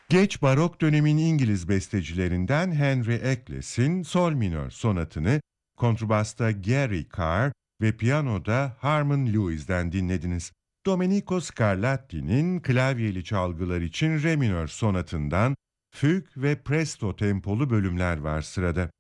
Geç barok dönemin İngiliz bestecilerinden Henry Eccles'in Sol minör sonatını kontrbasta Gary Carr ve piyanoda Harmon Lewis'den dinlediniz. Domenico Scarlatti'nin klavyeli çalgılar için Re minör sonatından füg ve presto tempolu bölümler var sırada.